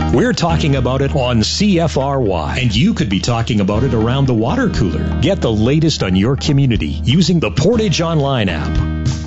We're talking about it on CFRY, and you could be talking about it around the water cooler. Get the latest on your community using the Portage Online app.